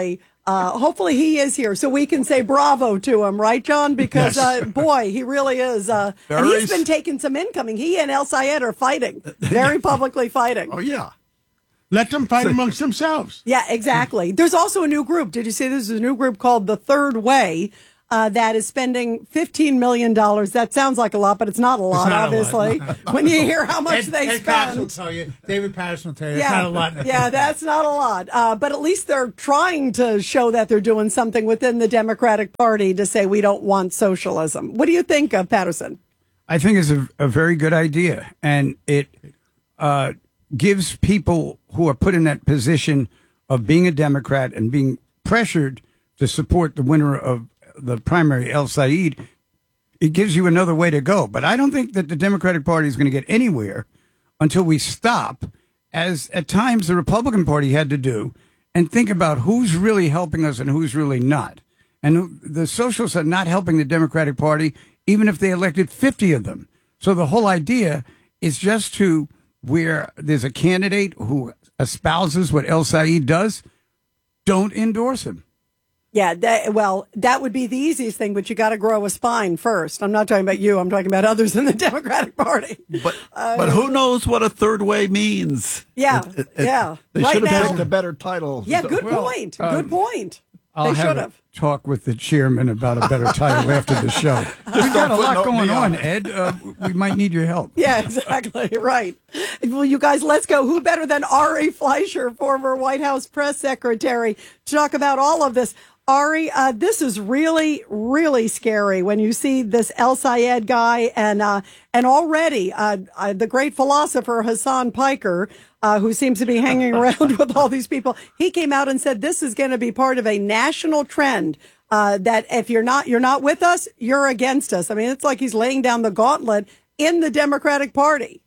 Uh, hopefully he is here so we can say bravo to him, right, John? Because, Yes. uh, boy, he really is. Uh, and Very he's been taking some incoming. He and El Sayed are fighting, very publicly fighting. Oh, yeah. Let them fight amongst themselves. Yeah, exactly. There's also a new group. Did you see there's a new group called The Third Way uh, that is spending fifteen million dollars. That sounds like a lot, but it's not a lot, not a obviously. lot. when you hear how much Ed, they Ed Cox will spend. tell you. David Patterson will tell you. Yeah, It's not a lot. yeah, that's not a lot. Uh, but at least they're trying to show that they're doing something within the Democratic Party to say we don't want socialism. What do you think of Patterson? I think it's a, a very good idea, and it uh, gives people who are put in that position of being a Democrat and being pressured to support the winner of the primary, El Sayed, it gives you another way to go. But I don't think that the Democratic Party is going to get anywhere until we stop, as at times the Republican Party had to do, and think about who's really helping us and who's really not. And the socialists are not helping the Democratic Party, even if they elected fifty of them. So the whole idea is just to where there's a candidate who espouses what El Sayed does, don't endorse him. Yeah, that, well, that would be the easiest thing, but you got to grow a spine first. I'm not talking about you. I'm talking about others in the Democratic Party. But Uh, but who knows what a third way means? Yeah, It- it- it- yeah. They Right should have now- picked a better title. Yeah, good Well, point. um, Good point. I'll They should have a have. talk with the chairman about a better title after the show. We've got a lot footnote going me on, on it. Ed. Uh, we might need your help. Yeah, exactly. Right. Well, you guys, let's go. Who better than Ari Fleischer, former White House press secretary, to talk about all of this? Ari, uh, this is really, really scary when you see this El Sayed guy, and uh, and already uh, uh, the great philosopher Hassan Piker, uh, who seems to be hanging around with all these people. He came out and said this is going to be part of a national trend. Uh, that if you're not you're not with us, you're against us. I mean, it's like he's laying down the gauntlet in the Democratic Party.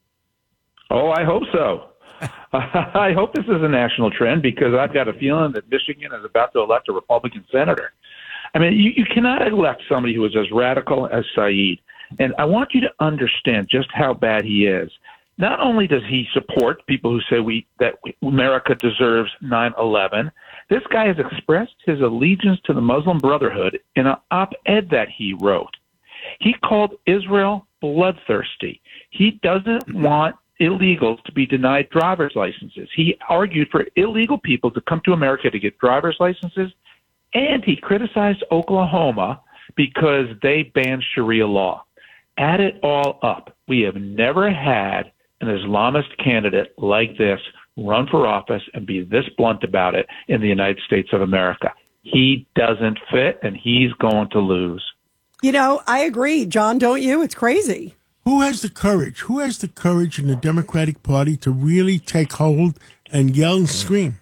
Oh, I hope so. I hope this is a national trend because I've got a feeling that Michigan is about to elect a Republican senator. I mean, you, you cannot elect somebody who is as radical as Saeed. And I want you to understand just how bad he is. Not only does he support people who say we that we, America deserves nine eleven, this guy has expressed his allegiance to the Muslim Brotherhood in an op-ed that he wrote. He called Israel bloodthirsty. He doesn't want illegals to be denied driver's licenses. He argued for illegal people to come to America to get driver's licenses, and he criticized Oklahoma because they banned Sharia law. Add it all up. We have never had an Islamist candidate like this run for office and be this blunt about it in the United States of America. He doesn't fit, and he's going to lose. You know, I agree, John, don't you? It's crazy. Who has the courage? Who has the courage in the Democratic Party to really take hold and yell and scream?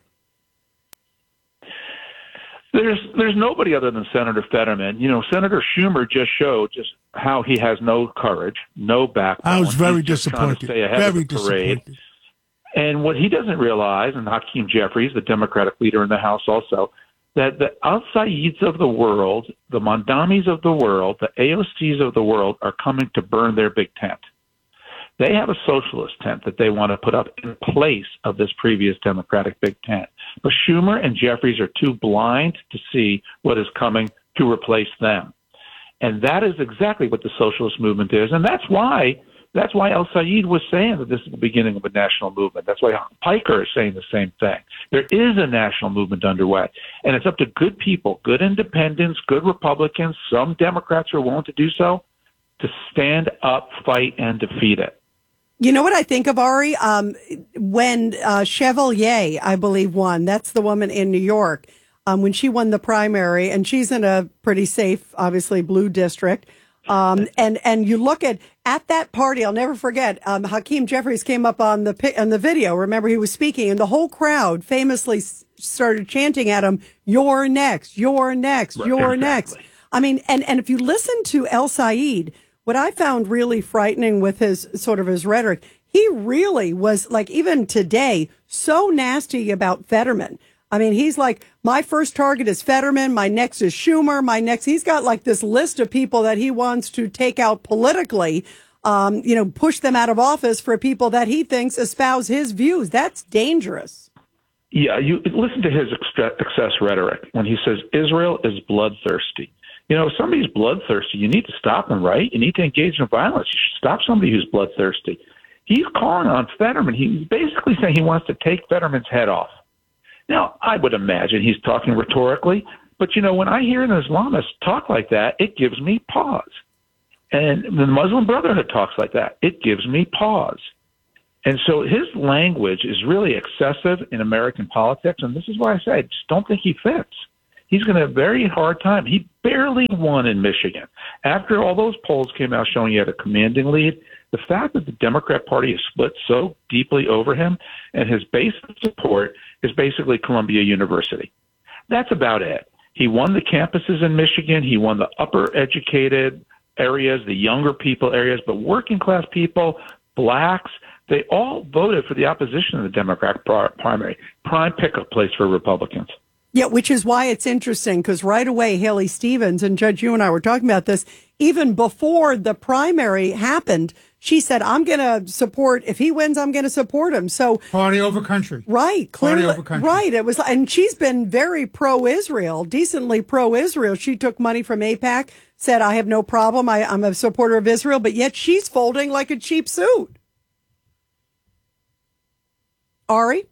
There's there's nobody other than Senator Fetterman. You know, Senator Schumer just showed just how he has no courage, no backbone. I was very He's just trying to disappointed. stay ahead Very of the parade. disappointed. And what he doesn't realize, and Hakeem Jeffries, the Democratic leader in the House also, that the Al-Sayeds of the world, the Mondamis of the world, the A O Cs of the world are coming to burn their big tent. They have a socialist tent that they want to put up in place of this previous Democratic big tent. But Schumer and Jeffries are too blind to see what is coming to replace them. And that is exactly what the socialist movement is. And that's why that's why El Sayed was saying that this is the beginning of a national movement. That's why Piker is saying the same thing. There is a national movement underway. And it's up to good people, good independents, good Republicans, some Democrats who are willing to do so, to stand up, fight, and defeat it. You know what I think of, Ari? Um, when uh, Chevalier, I believe, won, that's the woman in New York, um, when she won the primary, and she's in a pretty safe, obviously, blue district. Um, and, and you look at, at that party, I'll never forget, um, Hakeem Jeffries came up on the, pi- on the video. Remember, he was speaking, and the whole crowd famously s- started chanting at him, "You're next, you're next, you're Exactly. next." I mean, and, and if you listen to El Sayed, what I found really frightening with his sort of his rhetoric, he really was like, even today, so nasty about Fetterman. I mean, he's like, my first target is Fetterman. My next is Schumer. My next, he's got like this list of people that he wants to take out politically, um, you know, push them out of office for people that he thinks espouse his views. That's dangerous. Yeah, you listen to his excess rhetoric when he says Israel is bloodthirsty. You know, if somebody's bloodthirsty, you need to stop them, right? You need to engage in violence. You should stop somebody who's bloodthirsty. He's calling on Fetterman. He's basically saying he wants to take Fetterman's head off. Now, I would imagine he's talking rhetorically, but, you know, when I hear an Islamist talk like that, it gives me pause. And the Muslim Brotherhood talks like that. It gives me pause. And so his language is really excessive in American politics, and this is why I say I just don't think he fits. He's going to have a very hard time. He barely won in Michigan. After all those polls came out showing he had a commanding lead, the fact that the Democrat Party is split so deeply over him and his base of support is basically Columbia University. That's about it. He won the campuses in Michigan. He won the upper educated areas, the younger people areas, but working class people, blacks, they all voted for the opposition of the Democrat primary. Prime pickup place for Republicans. Yeah, which is why it's interesting, because right away, Haley Stevens, and Judge, you and I were talking about this, even before the primary happened, she said, I'm going to support, if he wins, I'm going to support him. So party over country. Right. Clearly, party over country. Right. It was, and she's been very pro-Israel, decently pro-Israel. She took money from AIPAC, said, I have no problem. I, I'm a supporter of Israel, but yet she's folding like a cheap suit. Ari?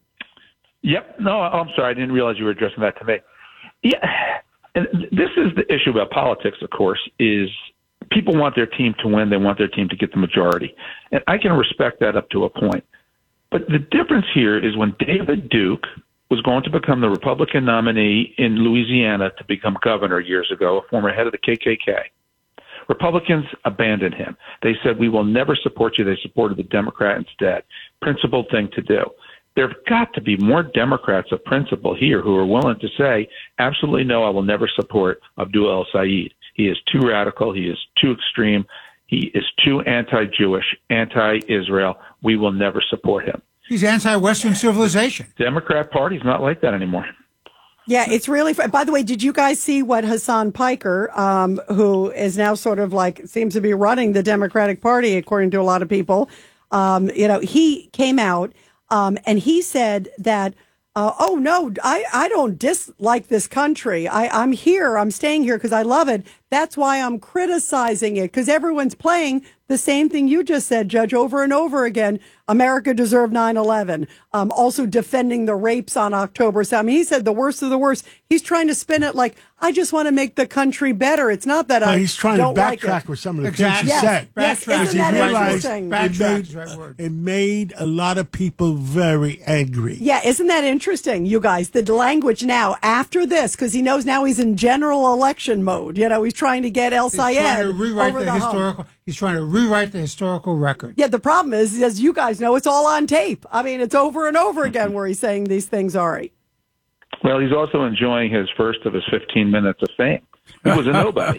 Yep. No, I'm sorry. I didn't realize you were addressing that to me. Yeah. And this is the issue about politics, of course, is people want their team to win. They want their team to get the majority. And I can respect that up to a point. But the difference here is when David Duke was going to become the Republican nominee in Louisiana to become governor years ago, a former head of the K K K, Republicans abandoned him. They said, we will never support you. They supported the Democrat instead. Principled thing to do. There have got to be more Democrats of principle here who are willing to say, absolutely no, I will never support Abdul el-Sayed. He is too radical. He is too extreme. He is too anti-Jewish, anti-Israel. We will never support him. He's anti-Western civilization. Democrat Party's not like that anymore. Yeah, it's really, by the way, did you guys see what Hassan Piker, um, who is now sort of like, seems to be running the Democratic Party, according to a lot of people, um, you know, he came out Um, and he said that, uh, oh, no, I, I don't dislike this country. I, I'm here. I'm staying here because I love it. That's why I'm criticizing it, because everyone's playing the same thing you just said, Judge, over and over again. America deserved nine eleven. Um, also defending the rapes on October seventh. I mean, he said the worst of the worst. He's trying to spin it like, I just want to make the country better. It's not that well, I he's trying don't to like backtrack it. with some of the Exactly. things he Yes. said. Yes. Backtrack. Isn't that He realized interesting? It made, right word. it made a lot of people very angry. Yeah, isn't that interesting, you guys? The language now after this, because he knows now he's in general election mode. You know, he's trying to get El He's trying Sayed to rewrite over the, the historical. hump. He's trying to rewrite the historical record. Yeah, the problem is, as you guys know, it's all on tape. I mean, it's over and over again where he's saying these things, Ari. Well, he's also enjoying his first of his fifteen minutes of fame. He was a nobody.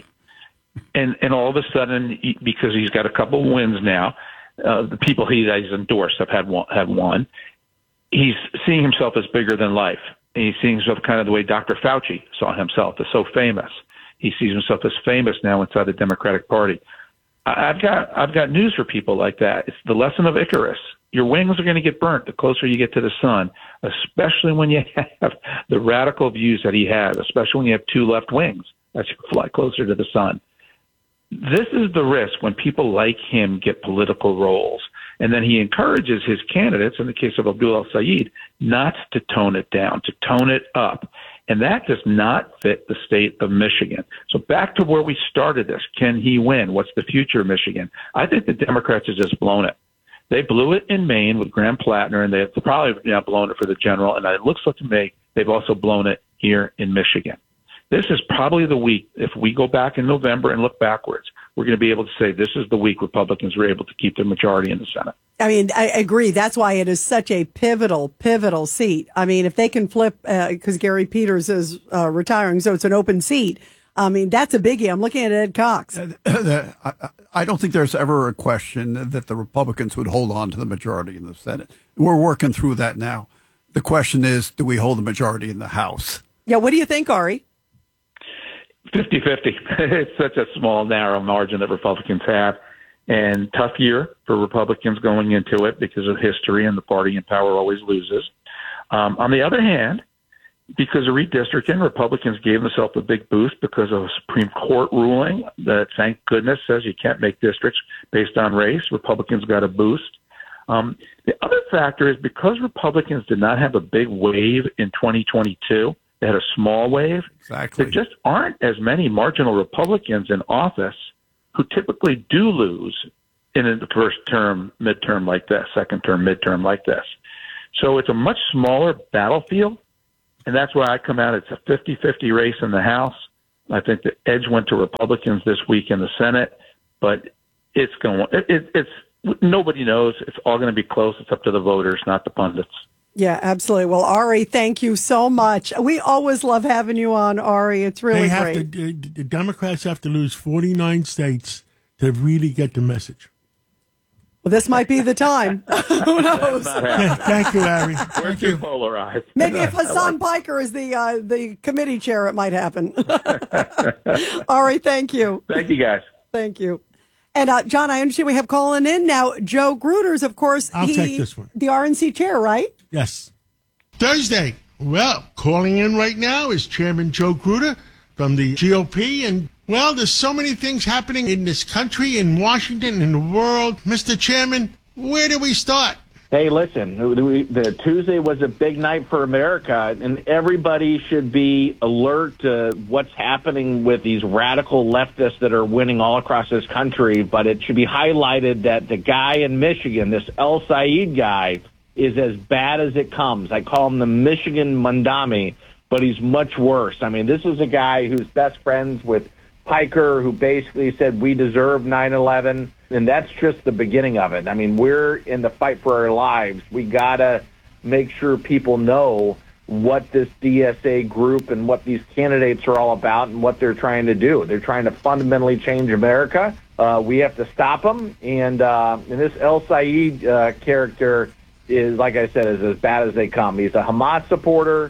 And and all of a sudden, he, because he's got a couple wins now, uh, the people he that he's endorsed have had one, have won. He's seeing himself as bigger than life. And he's seeing himself kind of the way Doctor Fauci saw himself, as so famous. He sees himself as famous now inside the Democratic Party. I've got I've got news for people like that. It's the lesson of Icarus. Your wings are going to get burnt the closer you get to the sun, especially when you have the radical views that he has, especially when you have two left wings that you fly closer to the sun. This is the risk when people like him get political roles. And then he encourages his candidates, in the case of Abdul el-Sayed, not to tone it down, to tone it up. And that does not fit the state of Michigan. So back to where we started this. Can he win? What's the future of Michigan? I think the Democrats have just blown it. They blew it in Maine with Graham Plattner, and they've probably now blown it for the general. And it looks like to me they've also blown it here in Michigan. This is probably the week, if we go back in November and look backwards, we're going to be able to say this is the week Republicans were able to keep their majority in the Senate. I mean, I agree. That's why it is such a pivotal, pivotal seat. I mean, if they can flip, because uh, Gary Peters is uh, retiring, so it's an open seat. I mean, that's a biggie. I'm looking at Ed Cox. I don't think there's ever a question that the Republicans would hold on to the majority in the Senate. We're working through that now. The question is, do we hold the majority in the House? Yeah, what do you think, Ari? fifty-fifty. It's such a small, narrow margin that Republicans have. And tough year for Republicans going into it because of history, and the party in power always loses. Um, on the other hand, because of redistricting, Republicans gave themselves a big boost because of a Supreme Court ruling that, thank goodness, says you can't make districts based on race. Republicans got a boost. Um, the other factor is because Republicans did not have a big wave in twenty twenty-two, they had a small wave. Exactly. There just aren't as many marginal Republicans in office who typically do lose in the first term, midterm like this, second term, midterm like this. So it's a much smaller battlefield, and that's why I come out. It's a fifty-fifty race in the House. I think the edge went to Republicans this week in the Senate, but it's going. It, it, it's nobody knows. It's all going to be close. It's up to the voters, not the pundits. Yeah, absolutely. Well, Ari, thank you so much. We always love having you on, Ari. It's really they have great. To, the Democrats have to lose forty-nine states to really get the message. Well, this might be the time. Who knows? Thank you, Larry. We're too polarized. Maybe if Hassan Piker is the uh, the committee chair, it might happen. Ari, thank you. Thank you, guys. Thank you. And uh, John, I understand we have calling in now. Joe Gruters, of course. I'll he, take this one. The R N C chair, right? Yes. Thursday. Well, calling in right now is Chairman Joe Gruder from the G O P. And, well, there's so many things happening in this country, in Washington, in the world. Mister Chairman, where do we start? Hey, listen, the Tuesday was a big night for America, and everybody should be alert to what's happening with these radical leftists that are winning all across this country. But it should be highlighted that the guy in Michigan, this El Said guy, is as bad as it comes. I call him the Michigan Mandami, but he's much worse. I mean, this is a guy who's best friends with Piker, who basically said we deserve nine eleven, and that's just the beginning of it. I mean, we're in the fight for our lives. We got to make sure people know what this D S A group and what these candidates are all about and what they're trying to do. They're trying to fundamentally change America. Uh, we have to stop them, and, uh, and this El Said uh, character is, like I said, is as bad as they come. He's a Hamas supporter.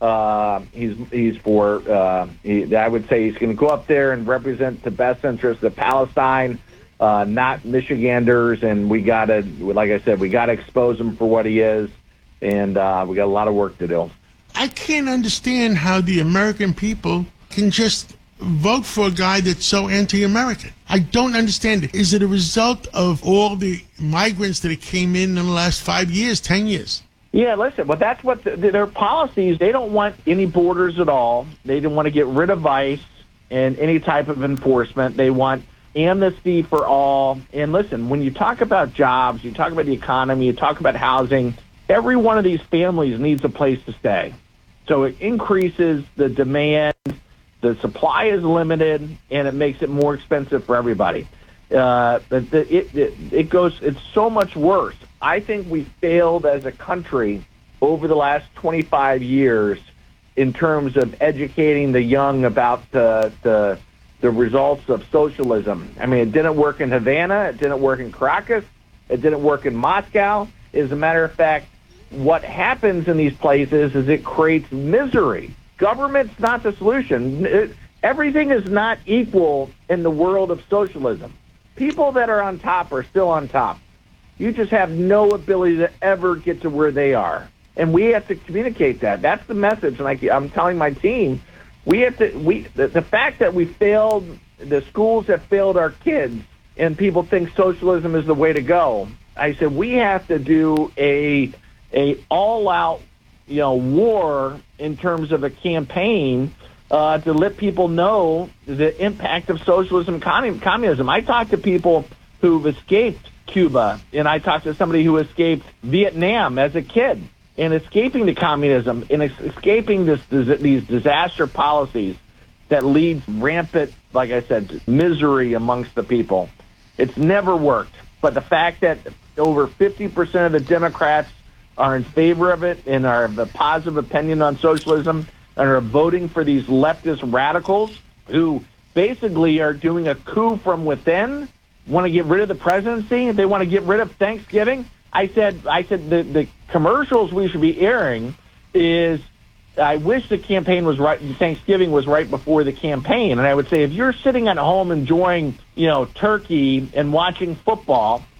Uh, he's he's for, uh, he, I would say he's going to go up there and represent the best interests of Palestine, uh, not Michiganders. And we got to, like I said, we got to expose him for what he is. And uh, we got a lot of work to do. I can't understand how the American people can just vote for a guy that's so anti-American. I don't understand it. Is it a result of all the migrants that came in in the last five years, ten years? Yeah, listen, but that's what the, their policies, they don't want any borders at all. They don't want to get rid of ICE and any type of enforcement. They want amnesty for all. And listen, when you talk about jobs, you talk about the economy, you talk about housing, every one of these families needs a place to stay. So it increases the demand, the supply is limited, and it makes it more expensive for everybody. Uh, it, it, it, it goes, it's so much worse. I think we failed as a country over the last twenty-five years in terms of educating the young about the, the the results of socialism. I mean, it didn't work in Havana. It didn't work in Caracas. It didn't work in Moscow. As a matter of fact, what happens in these places is it creates misery. Government's not the solution. It, everything is not equal in the world of socialism. People that are on top are still on top. You just have no ability to ever get to where they are. And we have to communicate that. That's the message. And I, I'm telling my team, we have to, we, the, the fact that we failed, the schools have failed our kids, and people think socialism is the way to go. I said, we have to do a, a all-out, you know, war in terms of a campaign uh, to let people know the impact of socialism and communism. I talk to people who've escaped Cuba, and I talked to somebody who escaped Vietnam as a kid, and escaping to communism and escaping this, these disaster policies that lead rampant, like I said, misery amongst the people. It's never worked. But the fact that over fifty percent of the Democrats are in favor of it and are of a positive opinion on socialism and are voting for these leftist radicals who basically are doing a coup from within, want to get rid of the presidency, they want to get rid of Thanksgiving. I said, I said the, the commercials we should be airing is, I wish the campaign was right, Thanksgiving was right before the campaign. And I would say, if you're sitting at home enjoying, you know, turkey and watching football,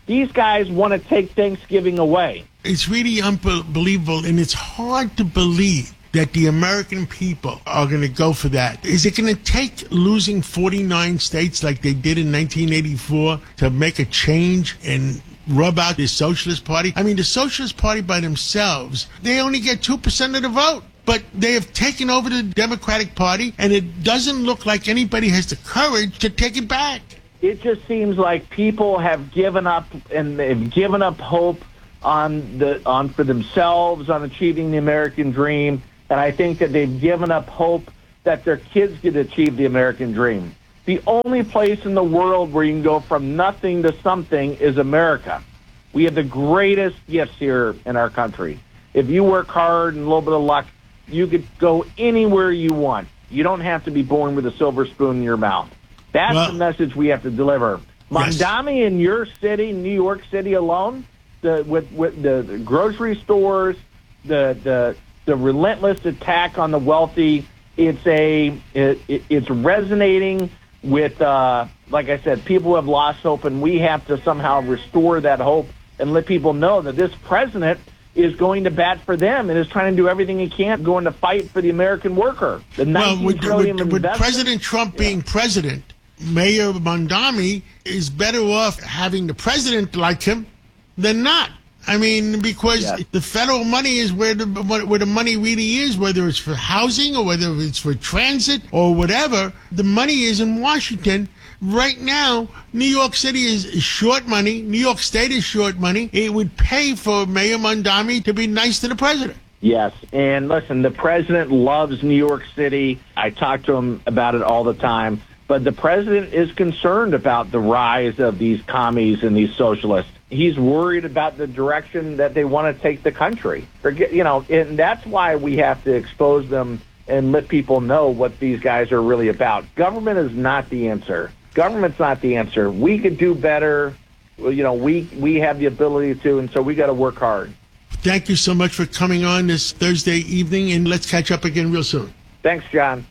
These guys want to take Thanksgiving away. It's really unbelievable, and it's hard to believe that the American people are going to go for that. Is it going to take losing forty-nine states like they did in nineteen eighty-four to make a change and rub out the Socialist Party? I mean, the Socialist Party by themselves, they only get two percent of the vote. But they have taken over the Democratic Party, and it doesn't look like anybody has the courage to take it back. It just seems like people have given up, and they've given up hope on the on for themselves on achieving the American dream. And I think that they've given up hope that their kids could achieve the American dream. The only place in the world where you can go from nothing to something is America. We have the greatest gifts here in our country. If you work hard and a little bit of luck, you could go anywhere you want. You don't have to be born with a silver spoon in your mouth. That's well, the message we have to deliver. Yes. Mondami, in your city, New York City alone, the, with, with the, the grocery stores, the the the relentless attack on the wealthy, it's a it, it, it's resonating with, uh, like I said, people have lost hope, and we have to somehow restore that hope and let people know that this president is going to bat for them and is trying to do everything he can, going to fight for the American worker. The well, with, with, with President Trump yeah. being president, Mayor Mondami is better off having the president like him than not. I mean, because yes. the federal money is where the where the money really is, whether it's for housing or whether it's for transit or whatever. The money is in Washington. Right now, New York City is short money. New York State is short money. It would pay for Mayor Mondami to be nice to the president. Yes, and listen, the president loves New York City. I talk to him about it all the time. But the president is concerned about the rise of these commies and these socialists. He's worried about the direction that they want to take the country. Forget, you know, and that's why we have to expose them and let people know what these guys are really about. Government is not the answer. Government's not the answer. We could do better. Well, you know, we we have the ability to, and so we got to work hard. Thank you so much for coming on this Thursday evening, and let's catch up again real soon. Thanks, John.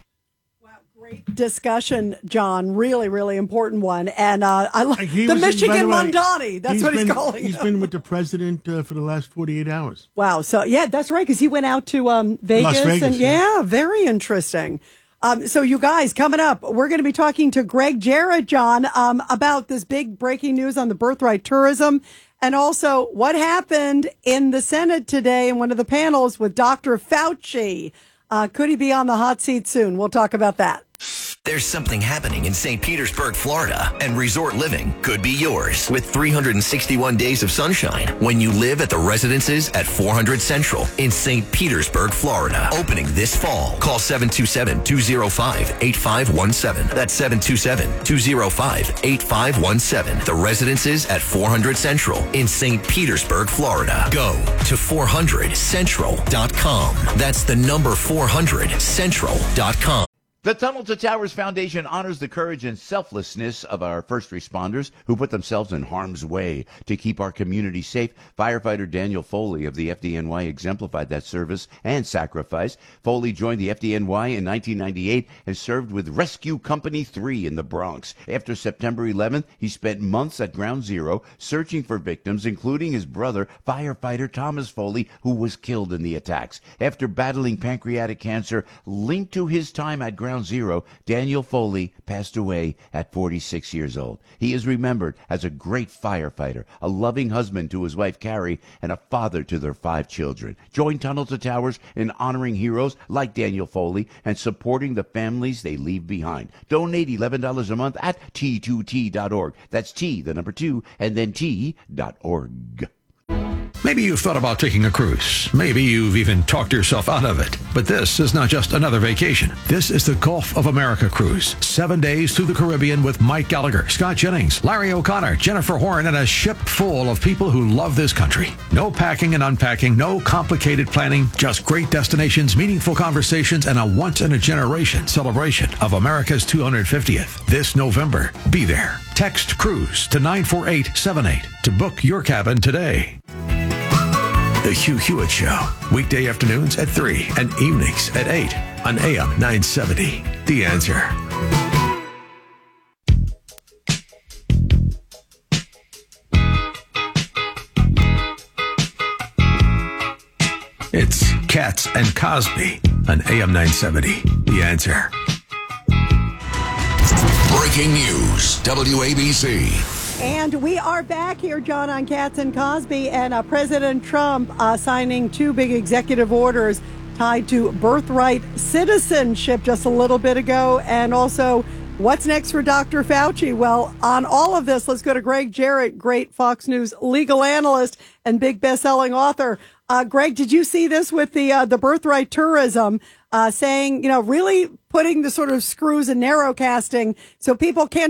Discussion, John. Really, really important one. And uh, I like the Michigan Mondani. That's what been, he's calling He's him. been with the president uh, for the last forty-eight hours. Wow. So, yeah, that's right, because he went out to um, Vegas. Las Vegas. And, yeah. yeah, very interesting. Um, so, you guys, coming up, we're going to be talking to Greg Jarrett, John, um, about this big breaking news on the birthright tourism. And also what happened in the Senate today in one of the panels with Doctor Fauci. Uh, could he be on the hot seat soon? We'll talk about that. There's something happening in Saint Petersburg, Florida, and resort living could be yours with three hundred sixty-one days of sunshine when you live at the residences at four hundred Central in Saint Petersburg, Florida. Opening this fall. Call seven two seven, two oh five, eight five one seven. That's seven two seven, two oh five, eight five one seven. The residences at four hundred Central in Saint Petersburg, Florida. Go to four hundred central dot com. That's the number four hundred central dot com. The Tunnel to Towers Foundation honors the courage and selflessness of our first responders who put themselves in harm's way to keep our community safe. Firefighter Daniel Foley of the F D N Y exemplified that service and sacrifice. Foley joined the F D N Y in nineteen ninety-eight and served with Rescue Company three in the Bronx. After September eleventh, he spent months at Ground Zero searching for victims, including his brother, firefighter Thomas Foley, who was killed in the attacks. After battling pancreatic cancer linked to his time at Ground Zero, Daniel Foley passed away at forty-six years old. He is remembered as a great firefighter, a loving husband to his wife Carrie, and a father to their five children. Join Tunnel to Towers in honoring heroes like Daniel Foley and supporting the families they leave behind. Donate eleven dollars a month at T two T dot org. That's T, the number two, and then T dot org. Maybe you've thought about taking a cruise. Maybe you've even talked yourself out of it. But this is not just another vacation. This is the Gulf of America cruise. Seven days through the Caribbean with Mike Gallagher, Scott Jennings, Larry O'Connor, Jennifer Horn, and a ship full of people who love this country. No packing and unpacking, no complicated planning, just great destinations, meaningful conversations, and a once-in-a-generation celebration of America's two hundred fiftieth. This November, be there. Text CRUISE to nine four eight seven eight to book your cabin today. The Hugh Hewitt Show, weekday afternoons at three and evenings at eight on A M nine seventy. The Answer. Katz and Cosby on A M nine seventy. The Answer. Breaking news, W A B C. And we are back here, John, on Katz and Cosby, and uh, President Trump uh, signing two big executive orders tied to birthright citizenship just a little bit ago. And also, what's next for Doctor Fauci? Well, on all of this, let's go to Greg Jarrett, great Fox News legal analyst and big best-selling author. Uh, Greg, did you see this with the uh, the birthright tourism uh, saying, you know, really putting the sort of screws and narrow casting so people can't